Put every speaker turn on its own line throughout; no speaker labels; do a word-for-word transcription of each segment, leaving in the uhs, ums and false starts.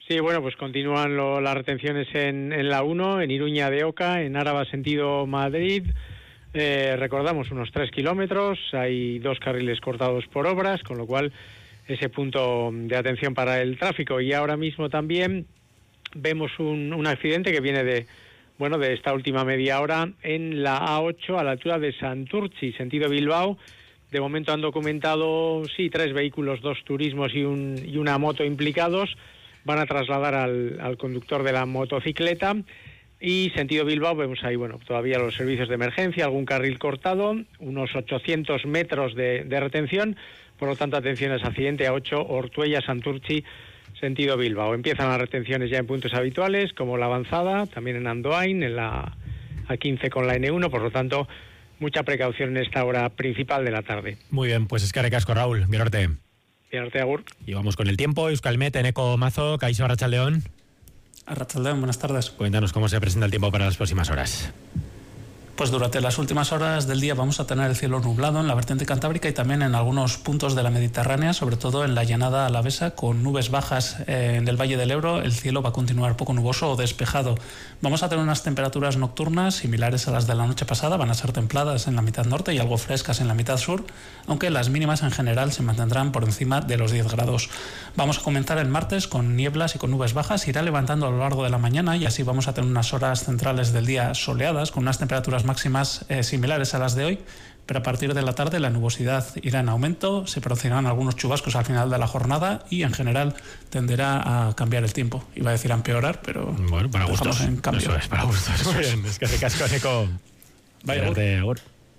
Sí, bueno, pues continúan lo, las retenciones en, en la uno, en Iruña de Oca, en Áraba sentido Madrid. Eh, recordamos unos tres kilómetros, hay dos carriles cortados por obras, con lo cual ese punto de atención para el tráfico. Y ahora mismo también vemos un, un accidente que viene de, bueno, de esta última media hora en la A ocho a la altura de Santurtzi, sentido Bilbao. De momento han documentado, sí, tres vehículos, dos turismos y, un, y una moto implicados. Van a trasladar al, al conductor de la motocicleta. Y sentido Bilbao vemos ahí, bueno, todavía los servicios de emergencia, algún carril cortado, unos ochocientos metros de, de retención. Por lo tanto, atención a ese accidente A ocho, Ortuella, Santurtzi, sentido Bilbao. Empiezan las retenciones ya en puntos habituales, como la avanzada, también en Andoain, en la A quince con la ene uno, por lo tanto, mucha precaución en esta hora principal de la tarde.
Muy bien, pues eskerrik asko, Raúl. Bien arte.
Bien arte, agur.
Y vamos con el tiempo. Euskalmet, Eneko Mazo, Kaixo Arratsaldeon.
Arratsaldeon, buenas tardes.
Cuéntanos cómo se presenta el tiempo para las próximas horas.
Pues durante las últimas horas del día vamos a tener el cielo nublado en la vertiente cantábrica y también en algunos puntos de la Mediterránea, sobre todo en la llanada alavesa, con nubes bajas eh, en el Valle del Ebro. El cielo va a continuar poco nuboso o despejado. Vamos a tener unas temperaturas nocturnas similares a las de la noche pasada, van a ser templadas en la mitad norte y algo frescas en la mitad sur, aunque las mínimas en general se mantendrán por encima de los diez grados. Vamos a comenzar el martes con nieblas y con nubes bajas, irá levantando a lo largo de la mañana y así vamos a tener unas horas centrales del día soleadas, con unas temperaturas máximas eh, similares a las de hoy, pero a partir de la tarde la nubosidad irá en aumento, se producirán algunos chubascos al final de la jornada y en general tenderá a cambiar el tiempo. Iba a decir a empeorar, pero
bueno, para gustos.
En cambio.
Eso es, para gustos. Muy bien, es que se casco, Nico.
Vaya,
agur.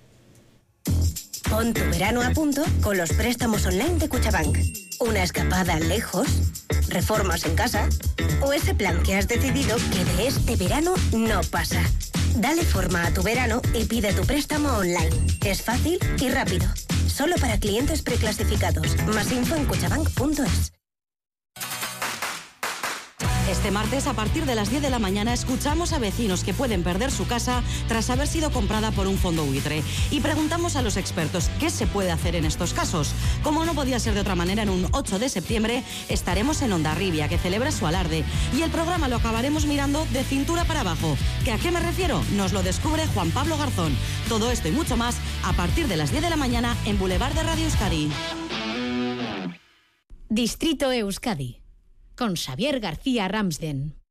Pon tu verano a punto con los préstamos online de Cuchabank. Una escapada lejos, reformas en casa o ese plan que has decidido que de este verano no pasa. Dale forma a tu verano y pide tu préstamo online. Es fácil y rápido. Solo para clientes preclasificados. Más info en cuchabank punto es.
Este martes, a partir de las diez de la mañana, escuchamos a vecinos que pueden perder su casa tras haber sido comprada por un fondo buitre. Y preguntamos a los expertos qué se puede hacer en estos casos. Como no podía ser de otra manera, en un ocho de septiembre estaremos en Hondarribia, que celebra su alarde. Y el programa lo acabaremos mirando de cintura para abajo. ¿Que a qué me refiero? Nos lo descubre Juan Pablo Garzón. Todo esto y mucho más a partir de las diez de la mañana en Boulevard de Radio Euskadi.
Distrito Euskadi, con Xavier García Ramsden.